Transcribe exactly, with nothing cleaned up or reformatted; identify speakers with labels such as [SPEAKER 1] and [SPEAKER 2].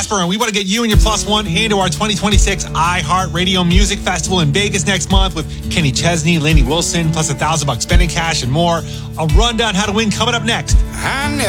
[SPEAKER 1] Casper, and we want to get you and your plus one into our twenty twenty-six iHeartRadio Music Festival in Vegas next month with Kenny Chesney, Lainey Wilson, plus a thousand bucks spending cash and more. A rundown how to win coming up next.
[SPEAKER 2] I